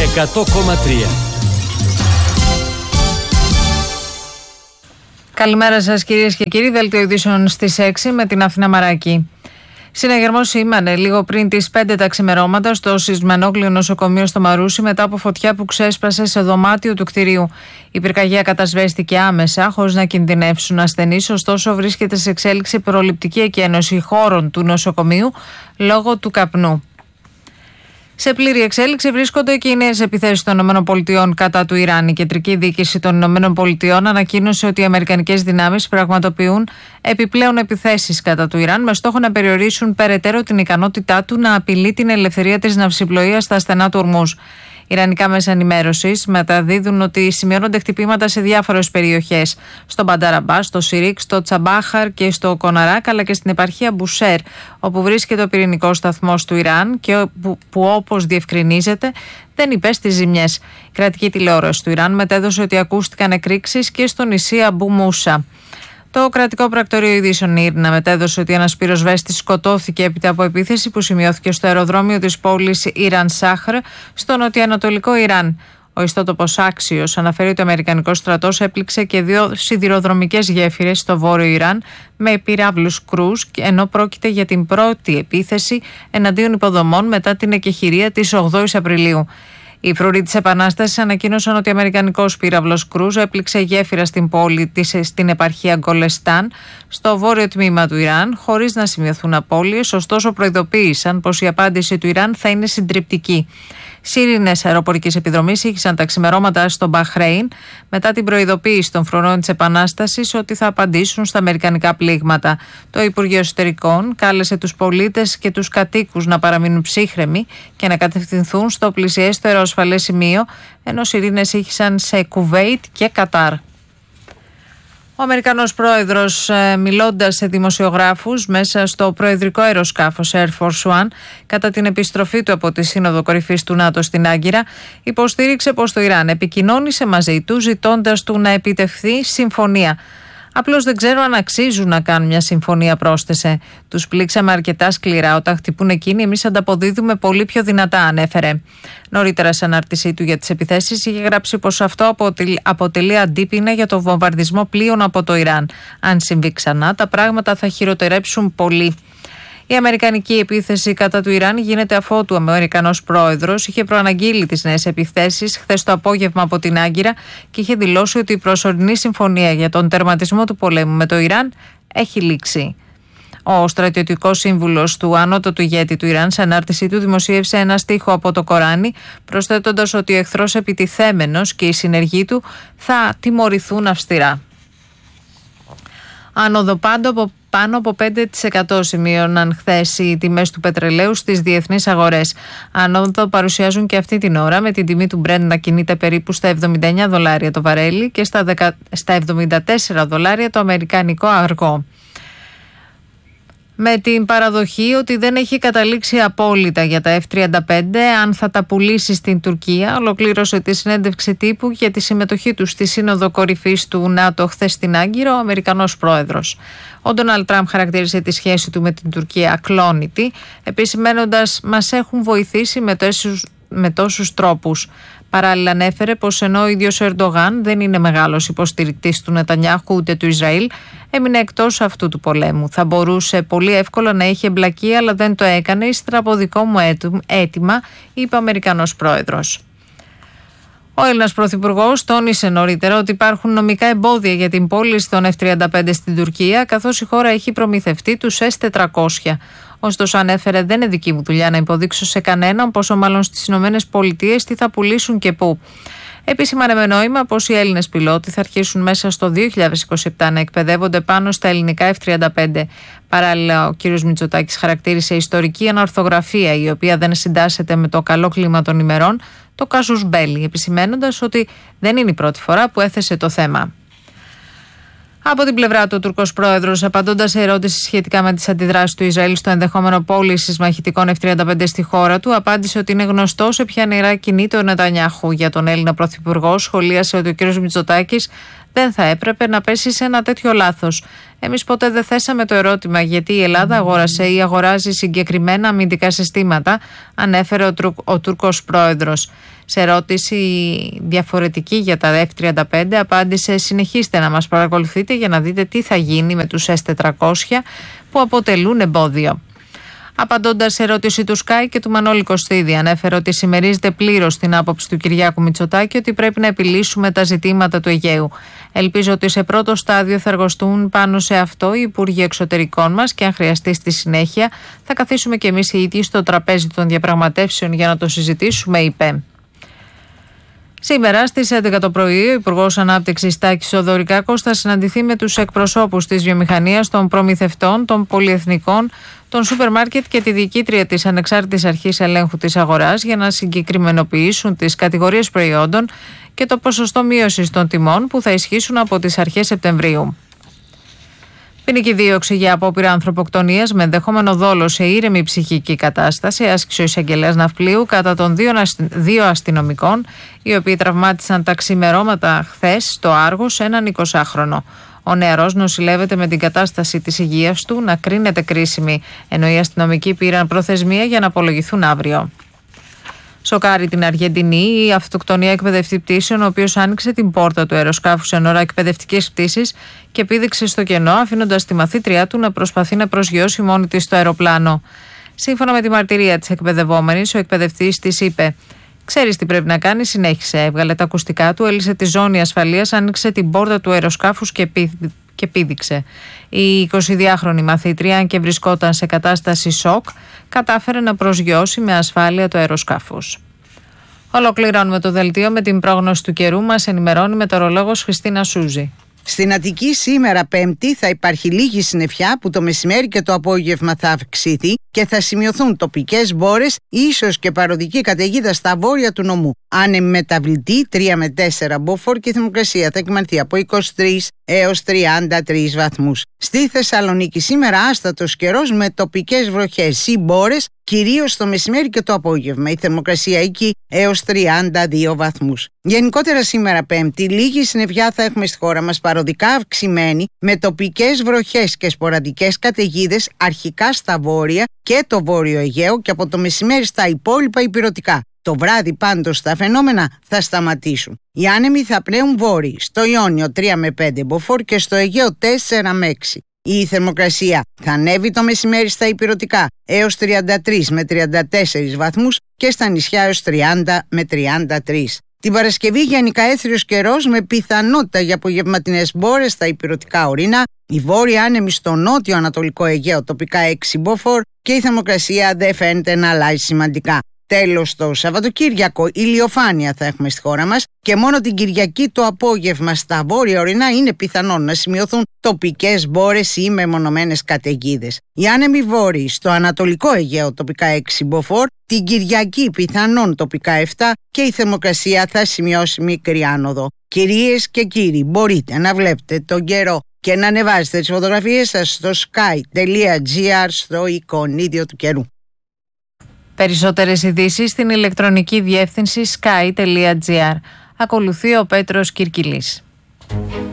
100,3. Καλημέρα σας κυρίες και κύριοι, δελτίο ειδήσεων στις 6 με την Αθήνα Μαράκη. Συναγερμός σήμανε λίγο πριν τις 5 τα ξημερώματα στο Σεισμενόγλιο νοσοκομείο στο Μαρούσι μετά από φωτιά που ξέσπασε σε δωμάτιο του κτηρίου. Η πυρκαγιά κατασβέστηκε άμεσα χωρίς να κινδυνεύσουν ασθενείς, ωστόσο βρίσκεται σε εξέλιξη προληπτική εκένωση χώρων του νοσοκομείου λόγω του καπνού. Σε πλήρη εξέλιξη βρίσκονται και οι νέες επιθέσεις των ΗΠΑ κατά του Ιράν. Η κεντρική διοίκηση των ΗΠΑ ανακοίνωσε ότι οι αμερικανικές δυνάμεις πραγματοποιούν επιπλέον επιθέσεις κατά του Ιράν με στόχο να περιορίσουν περαιτέρω την ικανότητά του να απειλεί την ελευθερία της ναυσιπλοείας στα στενά του Ορμούζ. Ιρανικά μέσα ενημέρωσης μεταδίδουν ότι σημειώνονται χτυπήματα σε διάφορες περιοχές. Στο Μπανταραμπά, στο Σιρίκ, στο Τσαμπάχαρ και στο Κοναράκ, αλλά και στην επαρχία Μπουσέρ, όπου βρίσκεται ο πυρηνικός σταθμός του Ιράν και που όπως διευκρινίζεται δεν υπέστη ζημιές. Η κρατική τηλεόραση του Ιράν μετέδωσε ότι ακούστηκαν εκρήξεις και στο νησί Αμπού Μούσα. Το κρατικό πρακτορείο ειδήσεων ΙΡΝΑ μετέδωσε ότι ένας πυροσβέστης σκοτώθηκε έπειτα από επίθεση που σημειώθηκε στο αεροδρόμιο της πόλης Ιραν Σάχρ στο νοτιοανατολικό Ιράν. Ο ιστότοπος Άξιος αναφέρει ότι ο Αμερικανικός στρατός έπληξε και 2 σιδηροδρομικές γέφυρες στο βόρειο Ιράν με πυράβλους κρούς, ενώ πρόκειται για την πρώτη επίθεση εναντίον υποδομών μετά την εκεχηρία της 8ης Απριλίου. Οι φρουροί της Επανάστασης ανακοίνωσαν ότι ο Αμερικανικός πύραυλος Κρούζ έπληξε γέφυρα στην πόλη της στην επαρχία Γκολεστάν, στο βόρειο τμήμα του Ιράν, χωρίς να σημειωθούν απώλειες, ωστόσο προειδοποίησαν πως η απάντηση του Ιράν θα είναι συντριπτική. Σύρινες αεροπορικής επιδρομής ήχησαν τα ξημερώματα στο Μπαχρέιν μετά την προειδοποίηση των φρουρών της Επανάστασης ότι θα απαντήσουν στα αμερικανικά πλήγματα. Το Υπουργείο Εσωτερικών κάλεσε τους πολίτες και τους κατοίκους να παραμείνουν ψύχρεμοι και να κατευθυνθούν στο πλησιέστερο ασφαλές σημείο, ενώ σιρήνες ήχησαν σε Κουβέιτ και Κατάρ. Ο Αμερικανός πρόεδρος, μιλώντας σε δημοσιογράφους μέσα στο προεδρικό αεροσκάφος Air Force One κατά την επιστροφή του από τη Σύνοδο Κορυφής του ΝΑΤΟ στην Άγκυρα, υποστήριξε πως το Ιράν επικοινώνησε μαζί του ζητώντας του να επιτευχθεί συμφωνία. Απλώς δεν ξέρω αν αξίζουν να κάνουν μια συμφωνία, πρόσθεσε. Τους πλήξαμε αρκετά σκληρά. Όταν χτυπούν εκείνοι, εμείς ανταποδίδουμε πολύ πιο δυνατά, ανέφερε. Νωρίτερα, σε ανάρτησή του για τις επιθέσεις, είχε γράψει πως αυτό αποτελεί αντίπεινα για το βομβαρδισμό πλοίων από το Ιράν. Αν συμβεί ξανά, τα πράγματα θα χειροτερέψουν πολύ. Η αμερικανική επίθεση κατά του Ιράν γίνεται αφότου ο Αμερικανός πρόεδρος είχε προαναγγείλει τις νέες επιθέσεις χθες το απόγευμα από την Άγκυρα και είχε δηλώσει ότι η προσωρινή συμφωνία για τον τερματισμό του πολέμου με το Ιράν έχει λήξει. Ο στρατιωτικός σύμβουλος του ανώτατου ηγέτη του Ιράν σε ανάρτησή του δημοσίευσε ένα στίχο από το Κοράνι, προσθέτοντας ότι ο εχθρός επιτιθέμενος και οι συνεργοί του θα τιμωρηθούν αυστηρά. Άνοδο πάνω από 5% σημείωναν χθες οι τιμές του πετρελαίου στις διεθνείς αγορές. Άνοδο παρουσιάζουν και αυτή την ώρα, με την τιμή του Brent να κινείται περίπου στα $79 το βαρέλι και στα $74 το αμερικανικό αργό. Με την παραδοχή ότι δεν έχει καταλήξει απόλυτα για τα F-35 αν θα τα πουλήσει στην Τουρκία, ολοκλήρωσε τη συνέντευξη τύπου για τη συμμετοχή του στη Σύνοδο Κορυφής του ΝΑΤΟ χθες στην Άγκυρα ο Αμερικανός πρόεδρος. Ο Ντόναλντ Τραμπ χαρακτήρισε τη σχέση του με την Τουρκία ακλόνητη, επισημαίνοντας «μας έχουν βοηθήσει με τόσους τρόπους». Παράλληλα ανέφερε πως ενώ ο ίδιος ο Ερντογάν δεν είναι μεγάλος υποστηρικτής του Νετανιάχου ούτε του Ισραήλ, έμεινε εκτός αυτού του πολέμου. Θα μπορούσε πολύ εύκολα να είχε εμπλακεί, αλλά δεν το έκανε ύστερα από δικό μου αίτημα, είπε ο Αμερικανός πρόεδρος. Ο Έλληνας Πρωθυπουργός τόνισε νωρίτερα ότι υπάρχουν νομικά εμπόδια για την πώληση των F-35 στην Τουρκία, καθώς η χώρα έχει προμηθευτεί τους S-400. Ωστόσο, ανέφερε, δεν είναι δική μου δουλειά να υποδείξω σε κανέναν, πόσο μάλλον στις ΗΠΑ τι θα πουλήσουν και πού. Επισήμανε με νόημα πως οι Έλληνες πιλότοι θα αρχίσουν μέσα στο 2027 να εκπαιδεύονται πάνω στα ελληνικά F-35. Παράλληλα, ο κ. Μητσοτάκης χαρακτήρισε ιστορική ανορθογραφία, η οποία δεν συντάσσεται με το καλό κλίμα των ημερών, το κάσους μπέλι, επισημένοντας ότι δεν είναι η πρώτη φορά που έθεσε το θέμα. Από την πλευρά του, ο Τουρκός πρόεδρος, απαντώντας σε ερώτηση σχετικά με τις αντιδράσεις του Ισραήλ στο ενδεχόμενο πώλησης μαχητικών F-35 στη χώρα του, απάντησε ότι είναι γνωστό σε ποια νερά κινείται ο Νετανιάχου. Για τον Έλληνα πρωθυπουργό, σχολίασε ότι ο κ. Μητσοτάκης δεν θα έπρεπε να πέσει σε ένα τέτοιο λάθος. Εμείς ποτέ δεν θέσαμε το ερώτημα γιατί η Ελλάδα αγόρασε ή αγοράζει συγκεκριμένα αμυντικά συστήματα, ανέφερε ο Τούρκος πρόεδρος. Σε ερώτηση διαφορετική για τα F-35 απάντησε: συνεχίστε να μας παρακολουθείτε για να δείτε τι θα γίνει με τους S-400 που αποτελούν εμπόδιο. Απαντώντας σε ερώτηση του Sky και του Μανώλη Κωστίδη, ανέφερε ότι συμμερίζεται πλήρως την άποψη του Κυριάκου Μητσοτάκη ότι πρέπει να επιλύσουμε τα ζητήματα του Αιγαίου. Ελπίζω ότι σε πρώτο στάδιο θα εργαστούν πάνω σε αυτό οι Υπουργοί Εξωτερικών μας και αν χρειαστεί στη συνέχεια θα καθίσουμε κι εμείς οι ίδιοι στο τραπέζι των διαπραγματεύσεων για να το συζητήσουμε, είπε. Σήμερα στις 11 το πρωί, ο Υπουργός Ανάπτυξης Τάκης Οδωρικάκος θα συναντηθεί με τους εκπροσώπους της βιομηχανίας, των προμηθευτών, των πολυεθνικών, των σούπερ μάρκετ και τη διοικήτρια της Ανεξάρτητης Αρχής Ελέγχου της Αγοράς για να συγκεκριμενοποιήσουν τις κατηγορίες προϊόντων και το ποσοστό μείωσης των τιμών που θα ισχύσουν από τις αρχές Σεπτεμβρίου. Ποινική δίωξη για απόπειρα ανθρωποκτονίας με ενδεχόμενο δόλο σε ήρεμη ψυχική κατάσταση άσκησε ο εισαγγελέας Ναυπλίου κατά των δύο αστυνομικών, οι οποίοι τραυμάτισαν τα ξημερώματα χθες στο Άργος έναν 20χρονο. Ο νεαρός νοσηλεύεται με την κατάσταση της υγείας του να κρίνεται κρίσιμη, ενώ οι αστυνομικοί πήραν προθεσμία για να απολογηθούν αύριο. Σοκάρει την Αργεντινή η αυτοκτονία εκπαιδευτή πτήσεων, ο οποίος άνοιξε την πόρτα του αεροσκάφους εν ώρα εκπαιδευτικής πτήσης και πήδηξε στο κενό, αφήνοντας τη μαθήτριά του να προσπαθεί να προσγειώσει μόνη της το αεροπλάνο. Σύμφωνα με τη μαρτυρία της εκπαιδευόμενης, ο εκπαιδευτής της είπε: «Ξέρεις τι πρέπει να κάνει», συνέχισε. Έβγαλε τα ακουστικά του, έλυσε τη ζώνη ασφαλείας, άνοιξε την πόρτα του αεροσκάφους και πήδηξε. Η 22χρονη μαθήτρια, αν και βρισκόταν σε κατάσταση σοκ, κατάφερε να προσγειώσει με ασφάλεια το αεροσκάφος. Ολοκληρώνουμε το δελτίο με την πρόγνωση του καιρού. Μας ενημερώνει η μετεωρολόγος Χριστίνα Σούζη. Στην Αττική σήμερα Πέμπτη θα υπάρχει λίγη συννεφιά που το μεσημέρι και το απόγευμα θα αυξηθεί και θα σημειωθούν τοπικές μπόρες, ίσως και παροδική καταιγίδα στα βόρεια του νομού. Άνεμη μεταβλητή 3 με 4 μποφόρ και η θερμοκρασία θα κυμανθεί από 23 έως 33 βαθμούς. Στη Θεσσαλονίκη σήμερα άστατος καιρός με τοπικές βροχές ή μπόρες, κυρίως το μεσημέρι και το απόγευμα. Η θερμοκρασία εκεί έως 32 βαθμούς. Γενικότερα σήμερα Πέμπτη λίγη συννεφιά θα έχουμε στη χώρα μας, παροδικά αυξημένη, με τοπικές βροχές και σποραδικές καταιγίδες αρχικά στα βόρεια και το βόρειο Αιγαίο και από το μεσημέρι στα υπόλοιπα ηπειρωτικά. Το βράδυ πάντως τα φαινόμενα θα σταματήσουν. Οι άνεμοι θα πλέουν βόρειοι, στο Ιόνιο 3 με 5 μποφόρ και στο Αιγαίο 4 με 6. Η θερμοκρασία θα ανέβει το μεσημέρι στα ηπειρωτικά έως 33 με 34 βαθμούς και στα νησιά έως 30 με 33. Την Παρασκευή γενικά έθριος καιρός με πιθανότητα για απογευματινές μπόρες στα ηπειρωτικά ορεινά, η βόρεια άνεμη στο νότιο ανατολικό Αιγαίο τοπικά 6 μποφόρ και η θερμοκρασία δεν φαίνεται να αλλάζει σημαντικά. Τέλος, το Σαββατοκύριακο ηλιοφάνεια θα έχουμε στη χώρα μας και μόνο την Κυριακή το απόγευμα στα βόρεια ορεινά είναι πιθανόν να σημειωθούν τοπικές μπόρες ή μεμονωμένες καταιγίδες. Οι άνεμοι βόρειοι στο ανατολικό Αιγαίο τοπικά 6 μποφόρ, την Κυριακή πιθανόν τοπικά 7 και η θερμοκρασία θα σημειώσει μικρή άνοδο. Κυρίες και κύριοι, μπορείτε να βλέπετε τον καιρό και να ανεβάζετε τις φωτογραφίες σας στο sky.gr στο εικονίδιο του καιρού. Περισσότερες ειδήσεις στην ηλεκτρονική διεύθυνση sky.gr. Ακολουθεί ο Πέτρος Κυρκυλής.